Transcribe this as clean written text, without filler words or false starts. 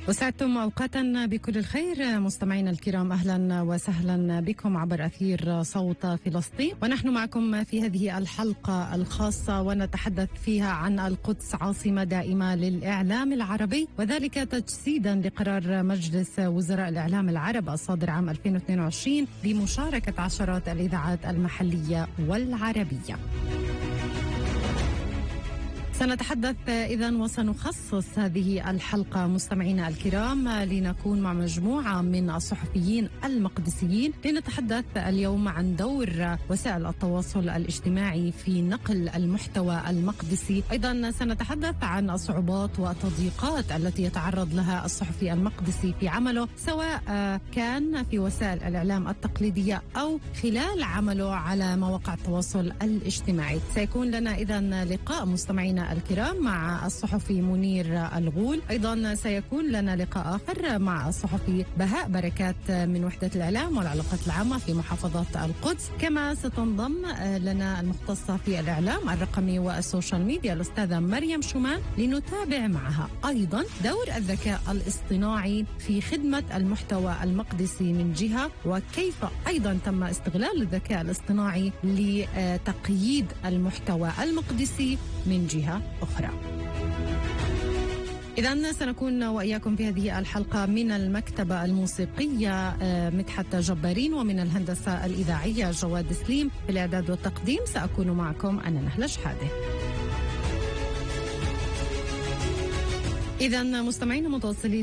وسعدتم أوقاتا بكل الخير مستمعينا الكرام، أهلا وسهلا بكم عبر أثير صوت فلسطين، ونحن معكم في هذه الحلقة الخاصة ونتحدث فيها عن القدس عاصمة دائمة للإعلام العربي، وذلك تجسيدا لقرار مجلس وزراء الإعلام العرب الصادر عام 2022 بمشاركة عشرات الإذاعات المحلية والعربية. سنتحدث إذن وسنخصص هذه الحلقة مستمعينا الكرام لنكون مع مجموعة من الصحفيين المقدسيين لنتحدث اليوم عن دور وسائل التواصل الاجتماعي في نقل المحتوى المقدسي. أيضا سنتحدث عن الصعوبات والتضييقات التي يتعرض لها الصحفي المقدسي في عمله، سواء كان في وسائل الإعلام التقليدية أو خلال عمله على مواقع التواصل الاجتماعي. سيكون لنا إذن لقاء مستمعينا الكرام مع الصحفي منير الغول، أيضا سيكون لنا لقاء آخر مع الصحفي بهاء بركات من وحدة الإعلام والعلاقات العامة في محافظة القدس، كما ستنضم لنا المختصة في الإعلام الرقمي والسوشيال ميديا الأستاذة مريم شومان لنتابع معها أيضا دور الذكاء الاصطناعي في خدمة المحتوى المقدسي من جهة، وكيف أيضا تم استغلال الذكاء الاصطناعي لتقييد المحتوى المقدسي من جهة أخرى. إذن سنكون وإياكم في هذه الحلقة من المكتبة الموسيقية مدحت جبارين، ومن الهندسة الإذاعية جواد سليم، في الإعداد والتقديم سأكون معكم أنا نهلة شحادة. إذن مستمعين متواصلين